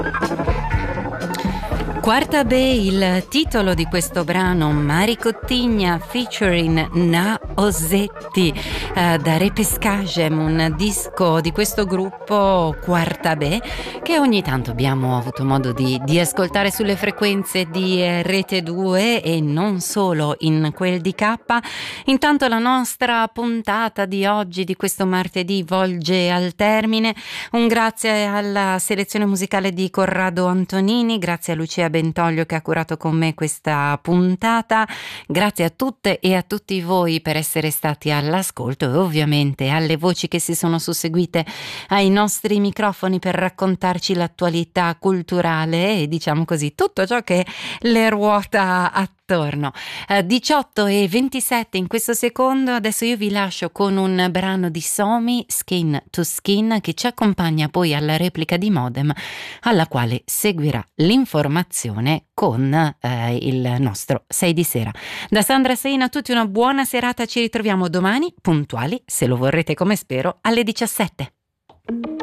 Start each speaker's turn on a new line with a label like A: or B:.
A: Quarta B, il titolo di questo brano, Mari Cottigna featuring Na Osetti, da Repescagem, un disco di questo gruppo Quarta B che ogni tanto abbiamo avuto modo di ascoltare sulle frequenze di Rete 2 e non solo in quel di K. Intanto la nostra puntata di oggi, di questo martedì, volge al termine. Un grazie alla selezione musicale di Corrado Antonini, grazie a Lucia Bentoglio che ha curato con me questa puntata, grazie a tutte e a tutti voi per essere stati all'ascolto e ovviamente alle voci che si sono susseguite ai nostri microfoni per raccontarci l'attualità culturale e diciamo così tutto ciò che le ruota attorno. 18:27 in questo secondo, adesso io vi lascio con un brano di Somi, Skin to Skin, che ci accompagna poi alla replica di Modem, alla quale seguirà l'informazione con il nostro 6 di sera. Da Sandra Seina a tutti una buona serata, ci ritroviamo domani puntuali, se lo vorrete come spero, alle 17.